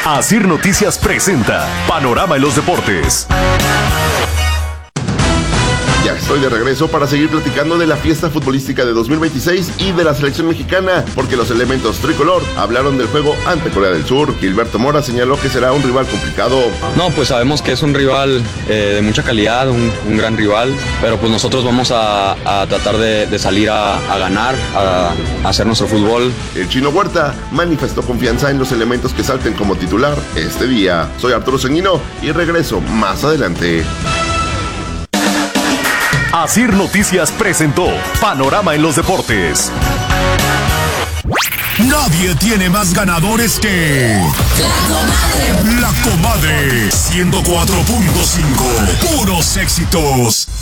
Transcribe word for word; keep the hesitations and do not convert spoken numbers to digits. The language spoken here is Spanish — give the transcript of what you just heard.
Asir Noticias presenta Panorama en los Deportes. Ya estoy de regreso para seguir platicando de la fiesta futbolística de dos mil veintiséis y de la selección mexicana, porque los elementos tricolor hablaron del juego ante Corea del Sur. Gilberto Mora señaló que será un rival complicado. No, pues sabemos que es un rival eh, de mucha calidad, un, un gran rival, pero pues nosotros vamos a, a tratar de, de salir a, a ganar, a, a hacer nuestro fútbol. El Chino Huerta manifestó confianza en los elementos que salten como titular este día. Soy Arturo Ceñino y regreso más adelante. Asir Noticias presentó Panorama en los Deportes. Nadie tiene más ganadores que La Comadre. La Comadre ciento cuatro punto cinco. Puros éxitos.